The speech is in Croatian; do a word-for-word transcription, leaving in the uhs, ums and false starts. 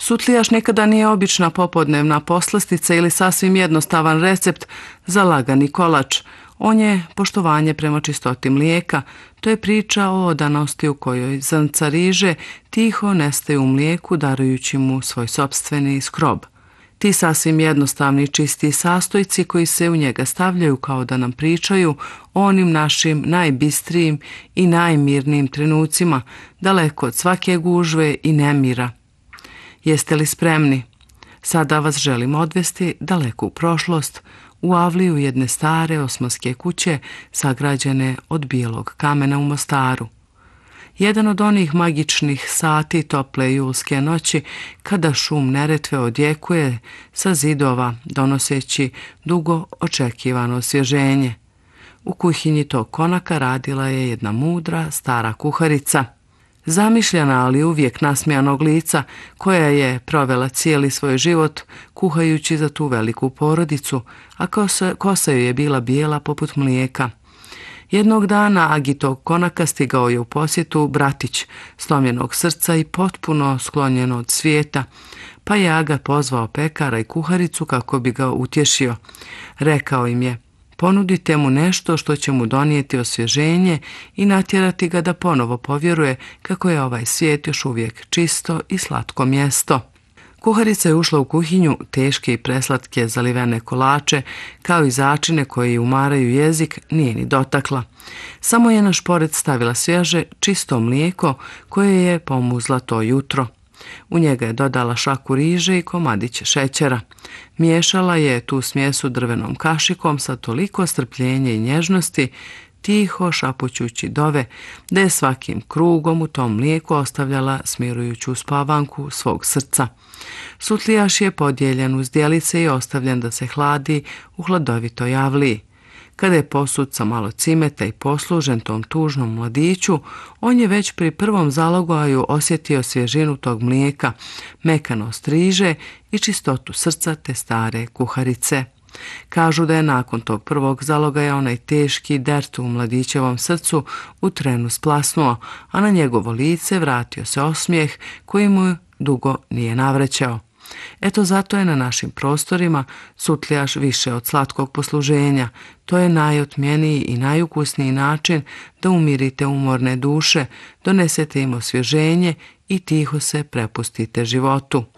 Sutlijaš nikada nije obična popodnevna poslastica ili sasvim jednostavan recept za lagani kolač. On je poštovanje prema čistoti mlijeka, to je priča o odanosti u kojoj zrnca riže tiho nestaju u mlijeku darujući mu svoj sopstveni skrob. Ti sasvim jednostavni čisti sastojci koji se u njega stavljaju kao da nam pričaju o onim našim najbistrijim i najmirnijim trenucima, daleko od svake gužve i nemira. Jeste li spremni? Sada vas želim odvesti daleko u prošlost, u avliju jedne stare osmanske kuće sagrađene od bijelog kamena u Mostaru. Jedan od onih magičnih sati tople julske noći kada šum Neretve odjekuje sa zidova donoseći dugo očekivano osvježenje. U kuhinji tog konaka radila je jedna mudra stara kuharica. Zamišljena, ali uvijek nasmijanog lica, koja je provela cijeli svoj život kuhajući za tu veliku porodicu, a kosa, kosa joj je bila bijela poput mlijeka. Jednog dana Agitog konaka stigao je u posjetu bratić, slomljenog srca i potpuno sklonjen od svijeta, pa je Aga pozvao pekara i kuharicu kako bi ga utješio. Rekao im je: ponudite mu nešto što će mu donijeti osvježenje i natjerati ga da ponovo povjeruje kako je ovaj svijet još uvijek čisto i slatko mjesto. Kuharica je ušla u kuhinju, teške i preslatke zalivene kolače, kao i začine koji umaraju jezik, nije ni dotakla. Samo je na šporet stavila svježe, čisto mlijeko koje je pomuzla to jutro. U njega je dodala šaku riže i komadić šećera. Miješala je tu smjesu drvenom kašikom sa toliko strpljenja i nježnosti, tiho šapućući dove, da je svakim krugom u tom mlijeku ostavljala smirujuću uspavanku svog srca. Sutlijaš je podijeljen uz dijelice i ostavljen da se hladi u hladovitoj avliji. Kada je posut sa malo cimeta i poslužen tom tužnom mladiću, on je već pri prvom zalogaju osjetio svježinu tog mlijeka, mekanost riže i čistotu srca te stare kuharice. Kažu da je nakon tog prvog zalogaja onaj teški dert u mladićevom srcu u trenu splasnuo, a na njegovo lice vratio se osmijeh koji mu dugo nije navraćao. Eto zato je na našim prostorima sutlijaš više od slatkog posluženja. To je najotmjeniji i najukusniji način da umirite umorne duše, donesete im osvježenje i tiho se prepustite životu.